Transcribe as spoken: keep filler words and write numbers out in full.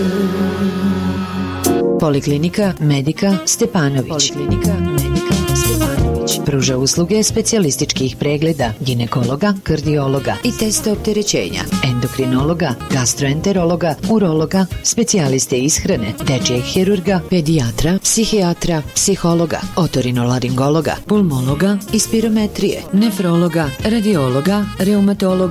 Poliklinika Medika Stepanović. Poliklinika Medika Stepanović pruža usluge specijalističkih pregleda ginekologa, kardiologa i testa opterećenja, endokrinologa, gastroenterologa, urologa, specijaliste ishrane, dečijeg hirurga, pedijatra, psihijatra, psihologa, otorinolaringologa, pulmologa i spirometrije, nefrologa, radiologa, reumatologa,